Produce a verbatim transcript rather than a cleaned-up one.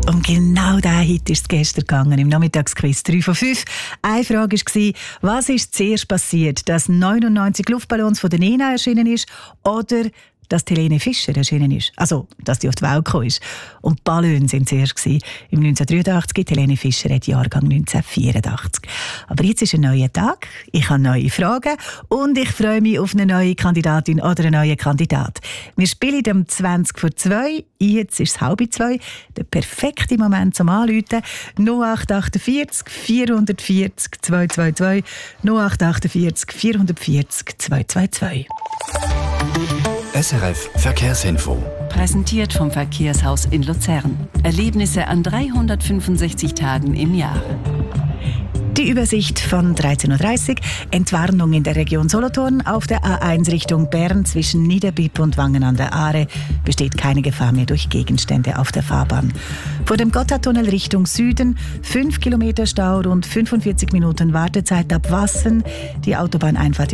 Und genau diesen Hit ist es gestern gegangen, im Nachmittagsquiz drei von fünf. Eine Frage war, was ist zuerst passiert, dass neunundneunzig Luftballons von der Nena erschienen ist oder dass Helene Fischer erschienen ist. Also, dass die auf die Welt gekommen ist. Und die Ballons waren zuerst gewesen. Im neunzehnhundertdreiundachtzig, Helene Fischer hat Jahrgang neunzehnhundertvierundachtzig. Aber jetzt ist ein neuer Tag, ich habe neue Fragen und ich freue mich auf eine neue Kandidatin oder einen neuen Kandidat. Wir spielen um zwanzig vor zwei, jetzt ist es halb zwei, der perfekte Moment zum Anrufen. null acht achtundvierzig vierhundertvierzig zweihundertzweiundzwanzig, null acht achtundvierzig vierhundertvierzig zweihundertzweiundzwanzig. S R F Verkehrsinfo. Präsentiert vom Verkehrshaus in Luzern. Erlebnisse an dreihundertfünfundsechzig Tagen im Jahr. Die Übersicht von dreizehn Uhr dreißig. Entwarnung in der Region Solothurn. Auf der A eins Richtung Bern zwischen Niederbipp und Wangen an der Aare besteht keine Gefahr mehr durch Gegenstände auf der Fahrbahn. Vor dem Gotthardtunnel Richtung Süden fünf Kilometer Stau, rund fünfundvierzig Minuten Wartezeit ab Wassen. Die Autobahneinfahrt